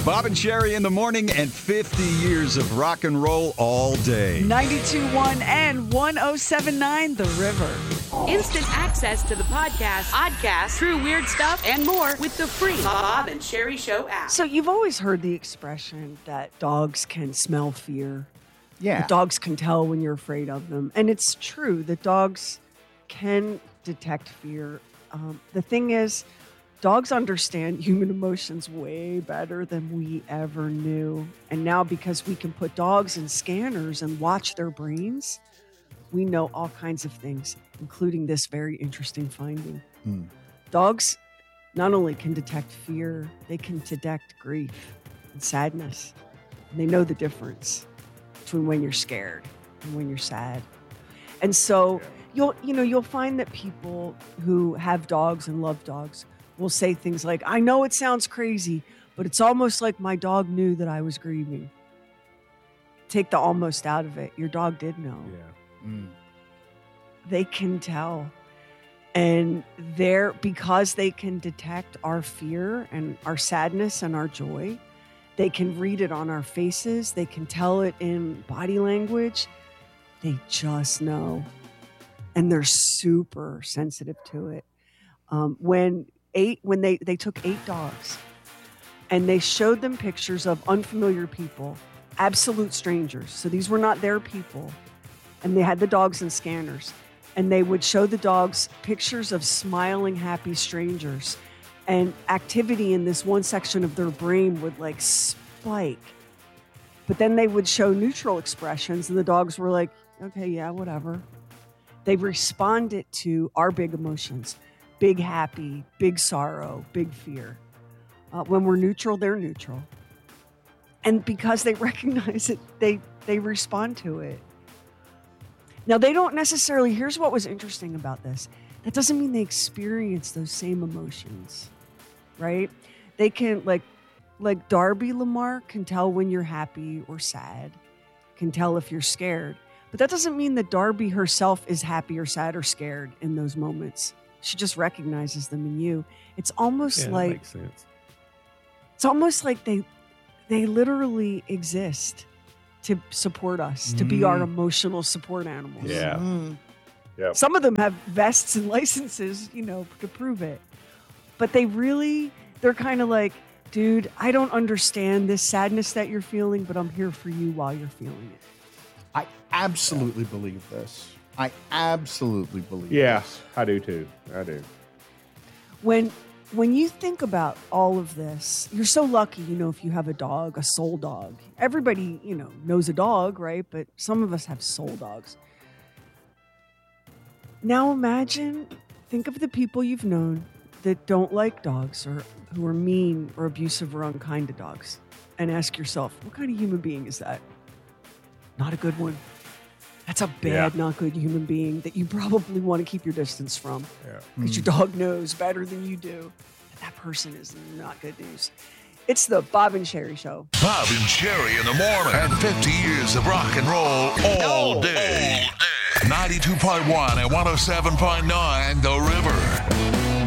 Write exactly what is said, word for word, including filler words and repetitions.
Bob and Sherry in the morning and fifty years of rock and roll all day. ninety-two point one and one oh seven point nine The River. Instant access to the podcast, podcast, true weird stuff, and more with the free Bob and Sherry Show app. So you've always heard the expression that dogs can smell fear. Yeah. That dogs can tell when you're afraid of them. And it's true that dogs can detect fear. Um, the thing is, dogs understand human emotions way better than we ever knew. And now because we can put dogs in scanners and watch their brains, we know all kinds of things, including this very interesting finding. Mm. Dogs not only can detect fear, they can detect grief and sadness. And they know the difference between when you're scared and when you're sad. And so you'll, you know, you'll find that people who have dogs and love dogs will say things like, I know it sounds crazy, but it's almost like my dog knew that I was grieving. Take the almost out of it. Your dog did know. Yeah. Mm. They can tell. And they're, because they can detect our fear and our sadness and our joy, they can read it on our faces. They can tell it in body language. They just know. And they're super sensitive to it. Um, when eight, when they, they took eight dogs and they showed them pictures of unfamiliar people, absolute strangers. So these were not their people. And they had the dogs in scanners. And they would show the dogs pictures of smiling, happy strangers. And activity in this one section of their brain would like spike. But then they would show neutral expressions and the dogs were like, okay, yeah, whatever. They responded to our big emotions, big happy, big sorrow, big fear. Uh, when we're neutral, they're neutral. And because they recognize it, they, they respond to it. Now, they don't necessarily, here's what was interesting about this. That doesn't mean they experience those same emotions, right? They can, like, like Darby Lamar can tell when you're happy or sad, can tell if you're scared. But that doesn't mean that Darby herself is happy or sad or scared in those moments. She just recognizes them in you. It's almost Yeah, like, that makes sense. it's almost like they, they literally exist to support us, to be our emotional support animals. Yeah. Mm. Yep. Some of them have vests and licenses, you know, to prove it. But they really, they're kind of like, dude, I don't understand this sadness that you're feeling, but I'm here for you while you're feeling it. I absolutely believe this. I absolutely believe Yeah, this. I do too. I do. When when you think about all of this, you're so lucky, you know, if you have a dog, a soul dog. Everybody, you know, knows a dog, right? But some of us have soul dogs. Now imagine, think of the people you've known that don't like dogs or who are mean or abusive or unkind to dogs. And ask yourself, what kind of human being is that? Not a good one. That's a bad, Yeah. not good human being that you probably want to keep your distance from. Yeah. Because your dog knows better than you do that that person is not good news. It's the Bob and Sherry Show. Bob and Sherry in the morning. And fifty years of rock and roll all day. ninety-two point one and one oh seven point nine The River.